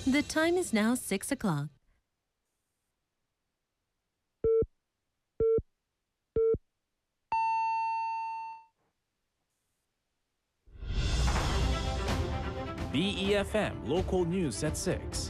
The time is now 6 o'clock. BEFM Local News at 6.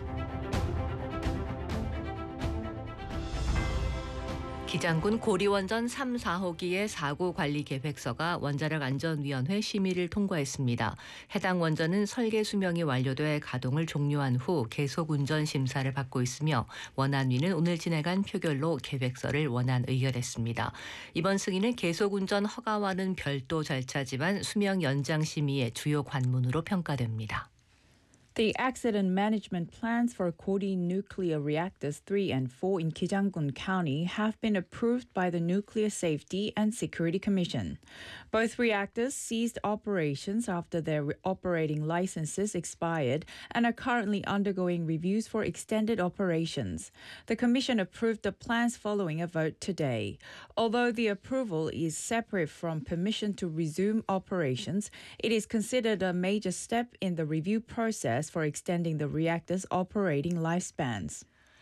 기장군 고리원전 3, 4호기의 사고 관리 계획서가 원자력 안전위원회 심의를 통과했습니다. 해당 원전은 설계 수명이 완료돼 가동을 종료한 후 계속 운전 심사를 받고 있으며 원안위는 오늘 진행한 표결로 계획서를 원안 의결했습니다. 이번 승인은 계속 운전 허가와는 별도 절차지만 수명 연장 심의의 주요 관문으로 평가됩니다. The accident management plans for Kori nuclear reactors 3 and 4 in Kijanggun County have been approved by the Nuclear Safety and Security Commission. Both reactors ceased operations after their operating licenses expired and are currently undergoing reviews for extended operations. The Commission approved the plans following a vote today. Although the approval is separate from permission to resume operations, it is considered a major step in the review process for extending the reactor's operating lifespans.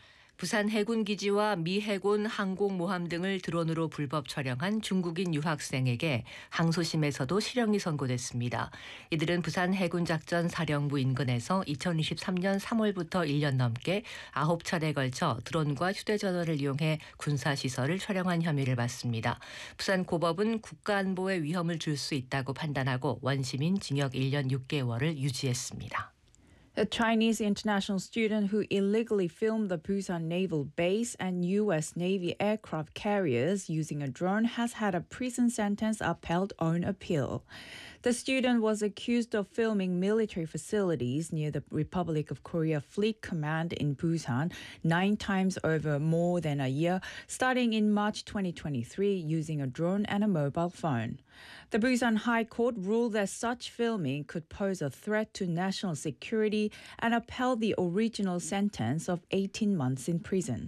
부산 해군기지와 미 해군 항공모함 등을 드론으로 불법 촬영한 중국인 유학생에게 항소심에서도 실형이 선고됐습니다. 이들은 부산 해군작전 사령부 인근에서 2023년 3월부터 1년 넘게 9차례에 걸쳐 드론과 휴대전화를 이용해 군사시설을 촬영한 혐의를 받습니다. 부산고법은 국가안보에 위험을 줄 수 있다고 판단하고 원시민 징역 1년 6개월을 유지했습니다. A Chinese international student who illegally filmed the Busan Naval Base and U.S. Navy aircraft carriers using a drone has had a prison sentence upheld on appeal. The student was accused of filming military facilities near the Republic of Korea Fleet Command in Busan 9 times over more than a year, starting in March 2023 using a drone and a mobile phone. The Busan High Court ruled that such filming could pose a threat to national security and upheld the original sentence of 18 months in prison.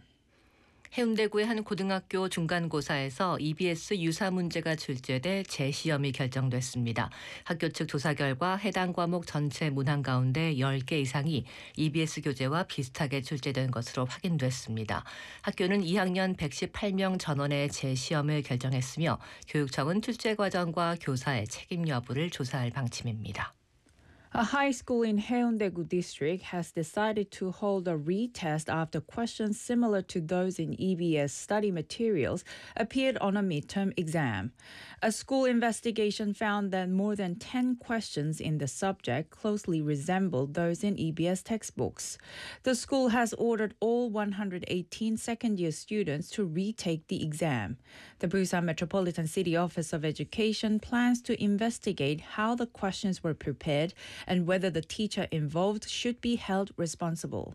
해운대구의 한 고등학교 중간고사에서 EBS 유사 문제가 출제돼 재시험이 결정됐습니다. 학교 측 조사 결과 해당 과목 전체 문항 가운데 10개 이상이 EBS 교재와 비슷하게 출제된 것으로 확인됐습니다. 학교는 2학년 118명 전원의 재시험을 결정했으며 교육청은 출제 과정과 교사의 책임 여부를 조사할 방침입니다. A high school in Haeundae-gu district has decided to hold a retest after questions similar to those in EBS study materials appeared on a midterm exam. A school investigation found that more than 10 questions in the subject closely resembled those in EBS textbooks. The school has ordered all 118 second-year students to retake the exam. The Busan Metropolitan City Office of Education plans to investigate how the questions were prepared and whether the teacher involved should be held responsible.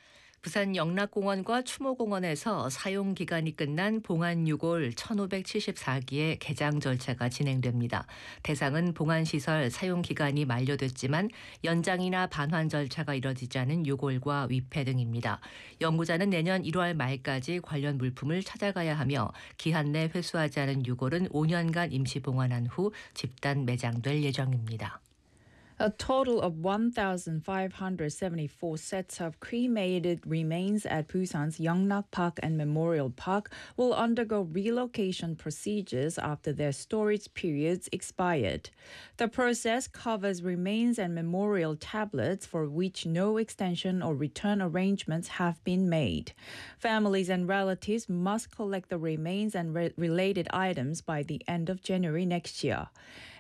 부산 영락공원과 추모공원에서 사용기간이 끝난 봉안유골 1574기의 개장 절차가 진행됩니다. 대상은 봉안시설 사용기간이 만료됐지만 연장이나 반환 절차가 이뤄지지 않은 유골과 위패 등입니다. 연구자는 내년 1월 말까지 관련 물품을 찾아가야 하며 기한 내 회수하지 않은 유골은 5년간 임시 봉안한 후 집단 매장될 예정입니다. A total of 1,574 sets of cremated remains at Busan's Yeongnak Park and Memorial Park will undergo relocation procedures after their storage periods expired. The process covers remains and memorial tablets for which no extension or return arrangements have been made. Families and relatives must collect the remains and related items by the end of January next year.